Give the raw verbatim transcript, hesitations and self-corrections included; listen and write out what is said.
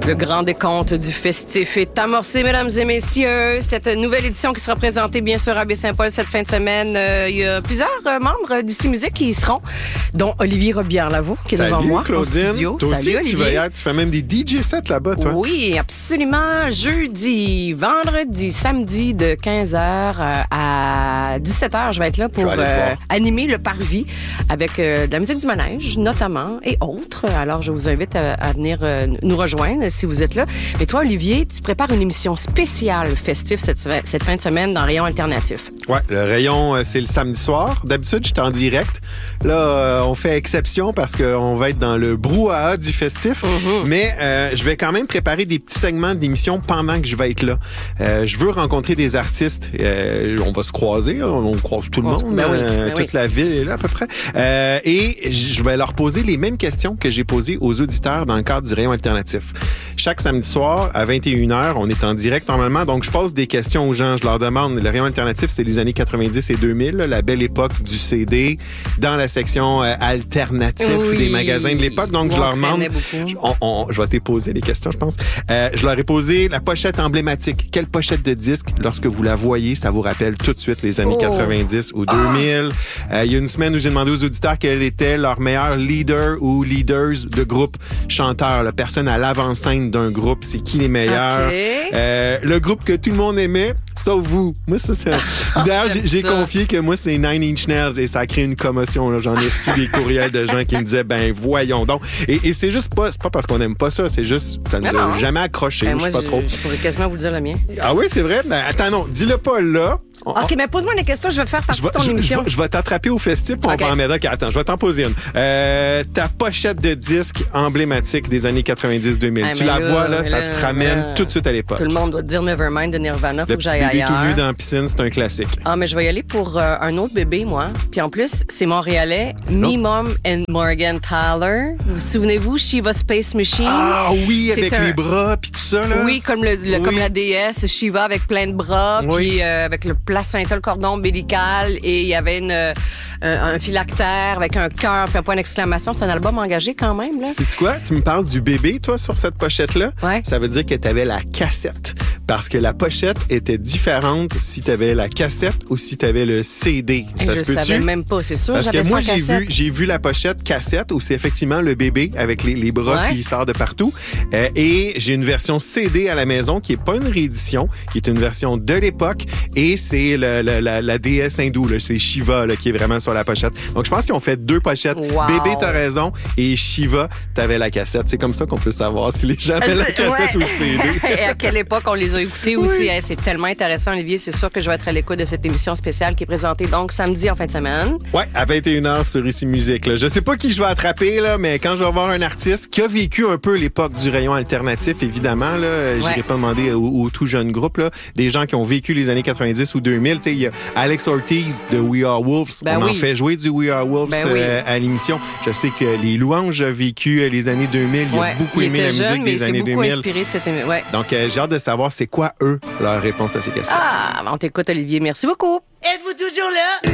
Le grand décompte du festif est amorcé, mesdames et messieurs. Cette nouvelle édition qui sera présentée, bien sûr, à Baie-Saint-Paul cette fin de semaine. Euh, il y a plusieurs euh, membres d'Ici Musique qui y seront, dont Olivier Robillard-Lavaux, qui est Salut, devant moi Claudine. en studio. Toi Salut, aussi, Olivier. tu vas y être. Tu fais même des D J sets là-bas, toi. Oui, absolument. Jeudi, vendredi, samedi de quinze heures à dix-sept heures, je vais être là pour euh, animer le parvis avec euh, de la musique du manège, notamment, et autres. Alors, je vous invite à, à venir euh, nous rejoindre si vous êtes là. Mais toi, Olivier, tu prépares une émission spéciale festive cette, cette fin de semaine dans Rayon Alternatif. Ouais, le rayon, euh, c'est le samedi soir. D'habitude, je suis en direct. Là, euh, on fait exception parce qu'on va être dans le brouhaha du festif. Mm-hmm. Mais euh, je vais quand même préparer des petits segments d'émission pendant que je vais être là. Euh, je veux rencontrer des artistes. Euh, on va se croiser. On, on croise tout le on monde. Ben oui, euh, ben toute oui. la ville est là à peu près. Euh, et je vais leur poser les mêmes questions que j'ai posées aux auditeurs dans le cadre du rayon alternatif. Chaque samedi soir, à vingt et une heures, on est en direct normalement. Donc, je pose des questions aux gens. Je leur demande. Le rayon alternatif, c'est les années quatre-vinvingt-dix et deux mille, là, la belle époque du C D, dans la section euh, alternatif oui. des magasins de l'époque. Donc, je on leur demande... beaucoup. On, on, je vais te poser les questions, je pense. Euh, je leur ai posé la pochette emblématique. Quelle pochette de disque, lorsque vous la voyez, ça vous rappelle tout de suite les années oh. quatre-vingt-dix ou deux mille? Euh, il y a une semaine où j'ai demandé aux auditeurs quel était leur meilleur leader ou leaders de groupe, chanteur, la personne à l'avant-scène d'un groupe. C'est qui les meilleurs? Okay. Euh, le groupe que tout le monde aimait, sauf vous. Moi, ça, c'est... D'ailleurs, j'ai, j'ai confié que moi, c'est Nine Inch Nails et ça a créé une commotion. Là. J'en ai reçu des courriels de gens qui me disaient, ben voyons donc. Et, et c'est juste pas, c'est pas parce qu'on aime pas ça, c'est juste, ça nous a jamais accroché. Ben je sais moi, pas trop. Je pourrais quasiment vous dire le mien. Ah oui, c'est vrai? Ben attends, non, dis-le pas là. On, OK, mais pose-moi une question, je vais faire partie je vais, de ton je, émission. Je vais, je vais t'attraper au festif pour okay. on va en mettre. OK, attends, je vais t'en poser une. Euh, ta pochette de disque emblématique des années quatre-vingt-dix deux mille. Ah, tu la là, vois, là, ça là, te ramène là, tout de suite à l'époque. Tout le monde doit te dire Nevermind de Nirvana, faut le que j'aille ailleurs. Le petit bébé tout nu dans la piscine, c'est un classique. Ah, mais je vais y aller pour euh, un autre bébé, moi. Puis en plus, c'est montréalais. Me, Mom and Morgan Tyler. Vous souvenez-vous, Shiva Space Machine? Ah oui, c'est avec un... les bras puis tout ça, là. Oui, comme, le, le, oui. comme la déesse, Shiva avec plein de bras, oui. puis euh, avec le placenta, le cordon ombilical, et il y avait une, euh, un phylactère avec un cœur puis un point d'exclamation. C'est un album engagé quand même, là. C'est quoi? Tu me parles du bébé, toi, sur cette pochette-là? Ouais. Ça veut dire que tu avais la cassette. Parce que la pochette était différente si tu avais la cassette ou si tu avais le C D. Ça je se peut-tu? savais même pas, c'est sûr. Parce que moi, j'ai cassette. vu, j'ai vu la pochette cassette où c'est effectivement le bébé avec les, les bras ouais. qui sort de partout. Euh, et j'ai une version C D à la maison qui est pas une réédition, qui est une version de l'époque. Et c'est le, le, la, la déesse hindoue, là, c'est Shiva là, qui est vraiment sur la pochette. Donc, je pense qu'ils ont fait deux pochettes. Wow. Bébé, t'as raison. Et Shiva, t'avais la cassette. C'est comme ça qu'on peut savoir si les gens avaient la cassette ouais. ou le C D. Et à quelle époque on les a écoutés oui. aussi. Hey, c'est tellement intéressant, Olivier. C'est sûr que je vais être à l'écoute de cette émission spéciale qui est présentée donc samedi en fin de semaine. Ouais, à vingt et une heures sur Ici Musique. Là. Je sais pas qui je vais attraper, là, mais quand je vais voir un artiste qui a vécu un peu l'époque du rayon alternatif, évidemment, là, j'irai ouais. pas demander au, au tout jeune groupe, là, des gens qui ont vécu les années quatre-vingt-dix ou deux mille. Il y a Alex Ortiz de We Are Wolves. Ben On oui. en fait jouer du We Are Wolves ben oui. euh, à l'émission. Je sais que les Louanges ont vécu les années deux mille. Il ouais. a beaucoup il aimé la jeune, musique des années deux mille. Il s'est beaucoup inspiré de cette émission. Ouais. Donc, euh, j'ai hâte de savoir c'est quoi, eux, leur réponse à ces questions. Ah, on t'écoute, Olivier. Merci beaucoup. Êtes-vous toujours là?